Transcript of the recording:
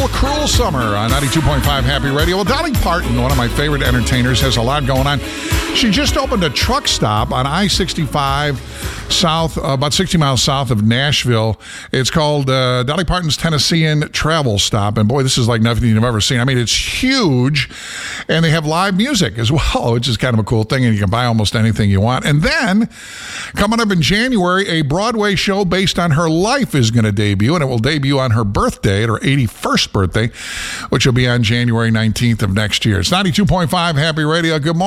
A Cruel Summer on 92.5 Happy Radio. Well, Dolly Parton, one of my favorite entertainers, has a lot going on. She just opened a truck stop on I-65 south, about 60 miles south of Nashville. It's called Dolly Parton's Tennessean Travel Stop. And boy, this is like nothing you've ever seen. I mean, it's huge. And they have live music as well, which is kind of a cool thing. And you can buy almost anything you want. And then, coming up in January, a Broadway show based on her life is going to debut. And it will debut on her birthday, at her 81st birthday, which will be on January 19th of next year. It's 92.5 Happy Radio. Good morning.